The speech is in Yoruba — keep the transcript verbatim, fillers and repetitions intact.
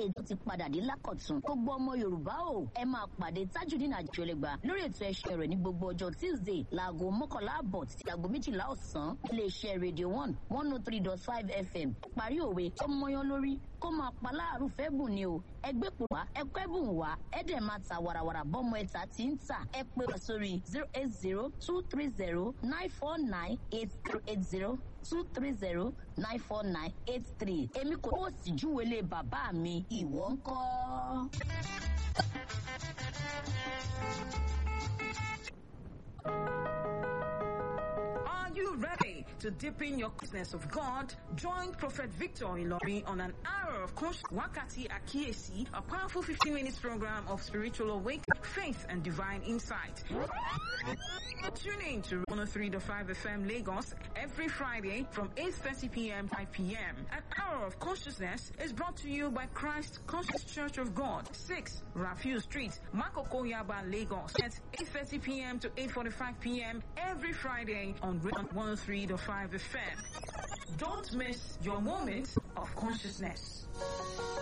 ètò ti padà dé lákọ̀tún gbogbo ọmọ Yorùbá o ẹ máa pàdé Tajudeen Ajíọlẹ́gbà lórí ètò ẹ̀ṣẹ̀ rẹ̀ ní gbogbo ọjọ́ Tuesday láago mọ́kànlá àbọ̀ títí aago méjìlá ọ̀sán iléeṣẹ́ Radio one one oh three dot five F M parí òwe tó mọyán lórí kó máa pa láàrú fẹ́ bùn ni o ẹgbẹ́ pò wá ẹgbẹ́ bùn wá ẹ̀dẹ̀ máa ta wàràwàrà bọ́mọ ẹ̀ta tí ń tà ẹ pé wá sórí zero eight zero two three zero nine four nine eight zero eight zero two three zero nine four nine eight three èmi kò tó sì júwèlé bàbá mi ìwọ ń kọ́. Are you ready to deepen your consciousness of God? Join Prophet Victor Ilorin on an hour of Coach Wakati Akiesi, a powerful fifteen minutes program of spiritual awakening, faith, and divine insight. Tune in to one oh three point five F M Lagos every Friday from eight thirty p.m. to five p.m. An hour of consciousness is brought to you by Christ Conscious Church of God, six Rafiu Street, Makoko Yaba, Lagos, at eight thirty p.m. to eight forty-five p.m. every Friday on one oh three point five F M. Don't miss your moment of consciousness.